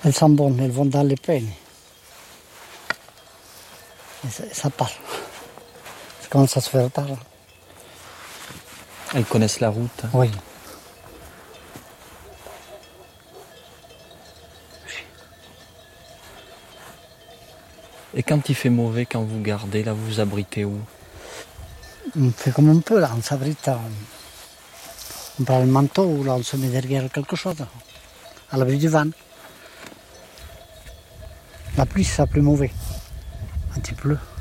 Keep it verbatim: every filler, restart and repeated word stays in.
Elles sont bonnes, elles vont dans les peines. Et ça, ça part. Ça commence à se faire tard. Elles connaissent la route. Oui. Et quand il fait mauvais, quand vous gardez, là, vous vous abritez où? On fait comme on peut, là, on s'abrite. On... on prend le manteau, ou là, on se met derrière quelque chose, à l'abri du vent. La pluie, ça plus mauvais, quand il pleut.